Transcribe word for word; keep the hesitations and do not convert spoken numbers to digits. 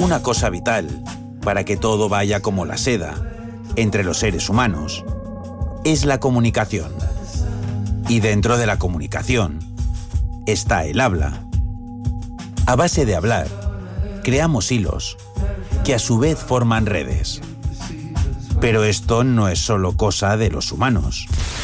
una cosa vital para que todo vaya como la seda entre los seres humanos es la comunicación. Y dentro de la comunicación está el habla. A base de hablar, creamos hilos que a su vez forman redes. Pero esto no es solo cosa de los humanos.